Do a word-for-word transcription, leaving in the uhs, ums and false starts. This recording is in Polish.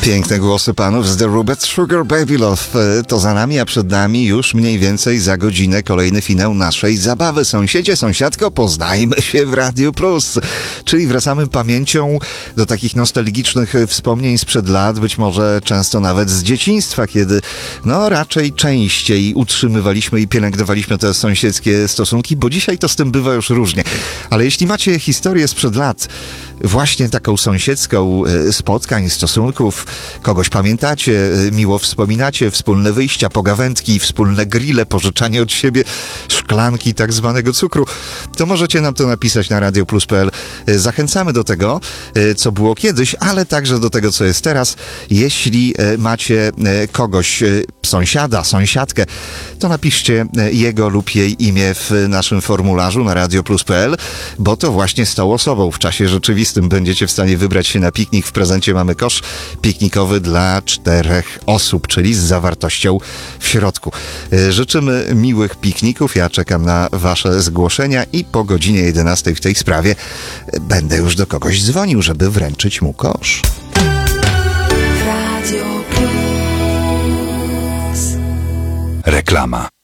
Piękne głosy panów z The Rubet Sugar Baby Love. To za nami, a przed nami już mniej więcej za godzinę kolejny finał naszej zabawy. Sąsiedzie, sąsiadko, poznajmy się w Radiu Plus. Czyli wracamy pamięcią do takich nostalgicznych wspomnień sprzed lat, być może często nawet z dzieciństwa, kiedy no raczej częściej utrzymywaliśmy i pielęgnowaliśmy te sąsiedzkie stosunki, bo dzisiaj to z tym bywa już różnie. Ale jeśli macie historię sprzed lat, właśnie taką sąsiedzką, spotkań, stosunków, kogoś pamiętacie, miło wspominacie, wspólne wyjścia, pogawędki, wspólne grille, pożyczanie od siebie szklanki tak zwanego cukru, to możecie nam to napisać na radio plus kropka p l. Zachęcamy do tego, co było kiedyś, ale także do tego, co jest teraz. Jeśli macie kogoś, sąsiada, sąsiadkę, to napiszcie jego lub jej imię w naszym formularzu na radio plus kropka p l, bo to właśnie z tą osobą w czasie rzeczywistym będziecie w stanie wybrać się na piknik. W prezencie mamy kosz piknikowy dla czterech osób, czyli z zawartością w środku. Życzymy miłych pikników. Ja czekam na wasze zgłoszenia i po godzinie jedenastej w tej sprawie będę już do kogoś dzwonił, żeby wręczyć mu kosz. Radio Plus. Reklama.